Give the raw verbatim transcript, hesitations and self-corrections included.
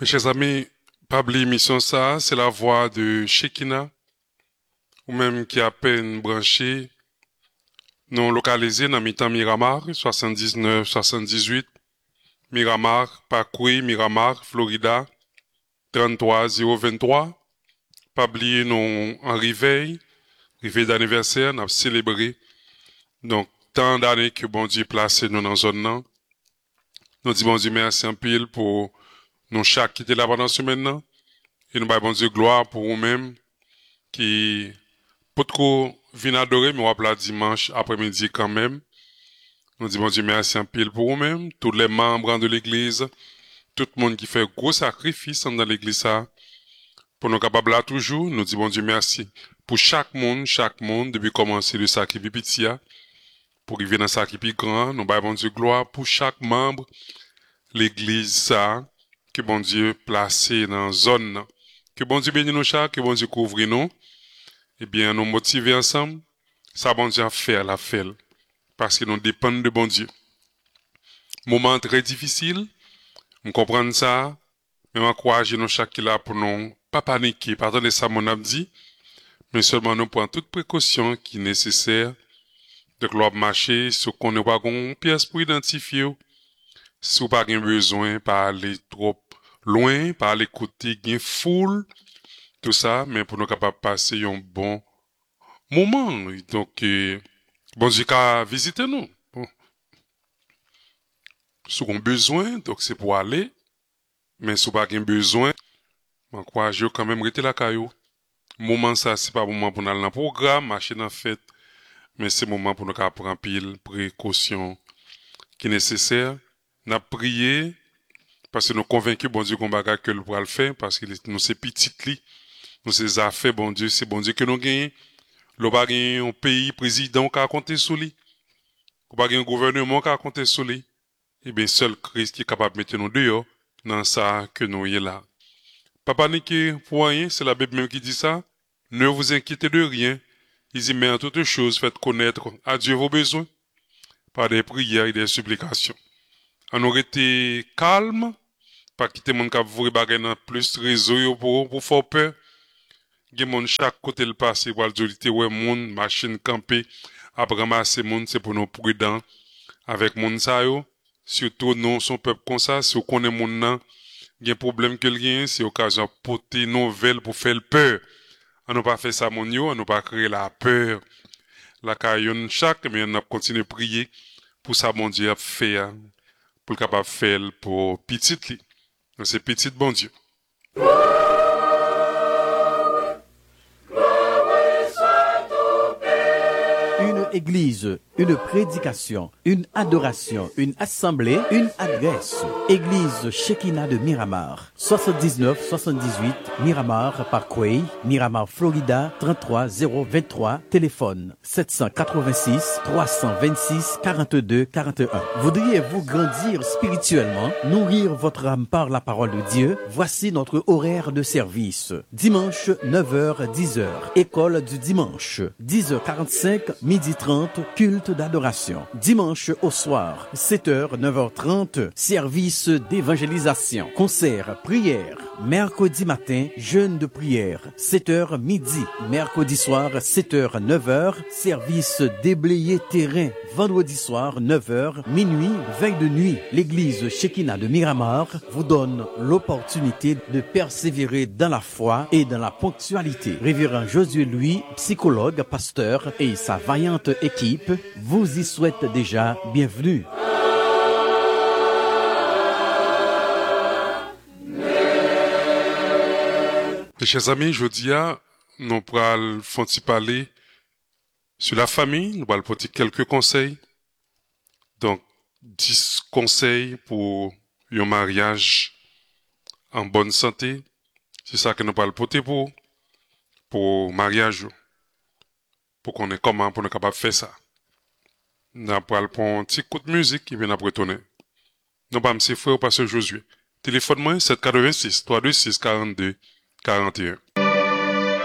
Mes chers amis, pas oublier mission ça, c'est la voix de Shekina, ou même qui a à peine branché, non localisé dans mi-temps Miramar, soixante-dix-neuf soixante-dix-huit, Miramar, Parkway, Miramar, Florida, trente-trois zéro vingt-trois. Pas oublier non en réveil, réveil d'anniversaire, n'a célébré. Donc, tant d'années que bon Dieu placé nous dans la zone là. Nous disons bon Dieu merci en pile pour nous chaque qui était là pendant ce semaine. Et nous bon Dieu gloire pour vous-même qui peut trop venir adorer, mais on va dimanche après-midi quand même. Nous disons bon Dieu merci en pile pour vous-même, tous les membres de l'église, tout le monde qui fait gros sacrifice dans l'église ça. Pour nous capables là toujours, nous disons bon Dieu merci pour chaque monde, chaque monde, depuis commencer le sacrifice petit, pour arriver dans le sacrifice grand, nous bon Dieu gloire pour chaque membre, l'église ça, que bon Dieu placé dans la zone. Que bon Dieu bénisse nous chaque, que bon Dieu couvre nous. Eh bien, nous motiver ensemble, ça bon Dieu a fait la fait, parce que nous dépendons de bon Dieu. Moment très difficile, nous comprenons ça, mais encourager nous chaque là pour nous pas paniquer, pardonnez ça mon a dit, mais seulement nous prendre toute précaution qui est nécessaire, de gloire marcher, ce qu'on n'a pas une pièce pour identifier, si vous pas besoin, pas aller trop loin, pas aller côté, gain foule, tout ça, mais pour nous capables de passer un bon moment. Donc, euh, bon Dieu qu'à visiter nous. Bon. Si on a besoin, donc c'est pour aller, mais si on pas besoin, je crois que je quand même rester la caillou. Moment ça, c'est pas moment pour nous aller dans le programme, marcher dans la fête, mais c'est moment pour nous prendre pile précaution qui est nécessaire. Nous prier parce que nous convaincus, bon Dieu, qu'on va que le pour le faire, parce que nous c'est petit li, nous c'est affaires, bon Dieu, c'est bon Dieu que nous gagnons. Nous pas un pays président qui a compté sur lui. Nous pas un gouvernement qui a compté sur lui. Eh bien, seul Christ qui est capable de mettre nous dehors dans ça que nous y est là. Pas paniquer pour rien, c'est la Bible même qui dit ça. Ne vous inquiétez de rien. Il dit, mais en toutes choses, faites connaître à Dieu vos besoins par des prières et des supplications. On aurait été calme, pas quitter mon cap vous rebaguer dans plus réseau pour, pour faire peur. Gen moun chaque côté le passé pour le ouais moun machine campé après ramasser moun c'est pour nous prudents avec moun sa yo surtout nous son peuple comme ça si on connaît moun nan gen problème que rien c'est occasion porter nouvelle pour faire peur on n'a pas fait ça moun yo on n'a pas créé la peur la caillon chaque mais on a continué prier pour ça mon Dieu a fait pour capable faire pour petite li c'est petite bon Dieu. Une église, une prédication, une adoration, une assemblée, une adresse. Église Shekina de Miramar, soixante-dix-neuf soixante-dix-huit, Miramar Parkway, Miramar, Florida, trente-trois zéro vingt-trois, téléphone sept cent quatre-vingt-six, trois cent vingt-six, quarante-deux quarante-et-un. Voudriez-vous grandir spirituellement, nourrir votre âme par la parole de Dieu? Voici notre horaire de service. Dimanche, neuf heures dix heures, école du dimanche, dix heures quarante-cinq, midi trente, culte d'adoration. Dimanche au soir, sept heures, neuf heures trente, service d'évangélisation. Concert, prière. Mercredi matin, jeûne de prière, sept heures midi. Mercredi soir, sept heures, neuf heures, service déblayé terrain. Vendredi soir, neuf heures, minuit, veille de nuit. L'église Shekina de Miramar vous donne l'opportunité de persévérer dans la foi et dans la ponctualité. Révérend Josué Louis, psychologue, pasteur et sa vaillante équipe vous y souhaitent déjà bienvenue. Mes chers amis, je dis à, nous pourrons parler sur la famille, nous allons porter quelques conseils. Donc, dix conseils pour un mariage en bonne santé. C'est ça que nous allons porter pour, pour mariage. Pour qu'on ait comment, pour nous capable de faire ça. Nous allons prendre un petit coup de musique qui vient après tourner. Nous allons me frère au pasteur Josué. Téléphone-moi sept cent quatre-vingt-six, trois cent vingt-six, quarante-deux, quarante et un.